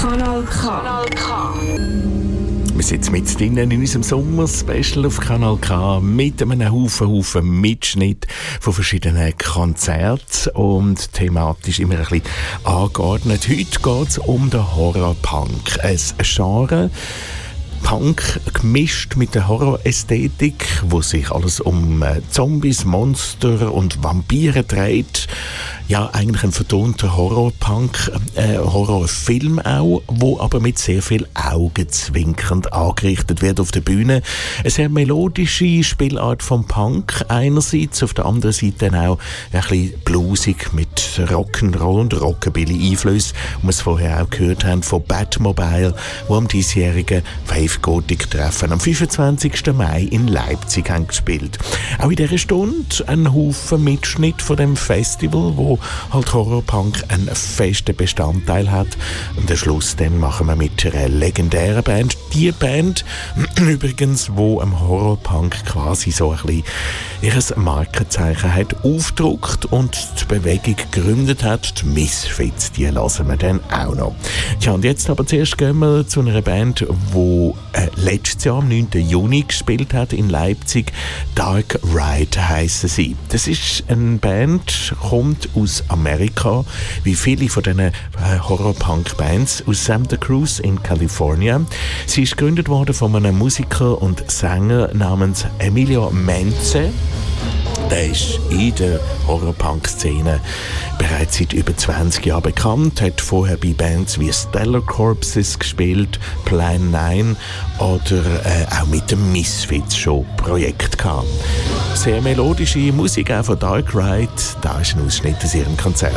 Kanal K. Kanal K. Wir sind mit drinnen in unserem Sommer-Special auf Kanal K mit einem Haufen Mitschnitt von verschiedenen Konzerten und thematisch immer ein bisschen angeordnet. Heute geht es um den Horror-Punk. Ein Genre, Punk gemischt mit der Horrorästhetik, wo sich alles um Zombies, Monster und Vampire dreht. Ja, eigentlich ein vertonter Horror-Punk, Horrorfilm auch, wo aber mit sehr viel augenzwinkernd angerichtet wird auf der Bühne. Eine sehr melodische Spielart vom Punk einerseits, auf der anderen Seite dann auch ein bisschen bluesig mit Rock'n'Roll und Rockabilly-Einflüssen, wie wir es vorher auch gehört haben, von Batmobile, wo am diesjährigen Wave Gothic Treffen am 25. Mai in Leipzig haben gespielt. Auch in dieser Stunde ein Haufen Mitschnitt von dem Festival, wo halt Horrorpunk einen festen Bestandteil hat. Und am Schluss dann machen wir mit einer legendären Band, die Band übrigens, wo am Horrorpunk quasi so ein bisschen ihr Markenzeichen hat aufgedruckt und die Bewegung gegründet hat. Die Misfits, die lassen wir dann auch noch. Tja, und jetzt aber zuerst gehen wir zu einer Band, die letztes Jahr am 9. Juni gespielt hat in Leipzig. Dark Ride heissen sie. Das ist eine Band, kommt aus Amerika, wie viele von diesen Horror-Punk-Bands, aus Santa Cruz in Kalifornien. Sie ist gegründet worden von einem Musiker und Sänger namens Emilio Menze. Der ist in der Horror-Punk-Szene bereits seit über 20 Jahren bekannt, hat vorher bei Bands wie Stellar Corpses gespielt, Plan 9 oder auch mit dem Misfits schon Projekt gehabt. Sehr melodische Musik auch von Dark Ride, da ist ein Ausschnitt aus ihrem Konzert.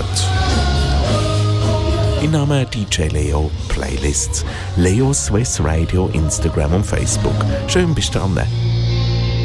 Im Namen DJ Leo Playlists, Leo Swiss Radio, Instagram und Facebook. Schön bist du dran.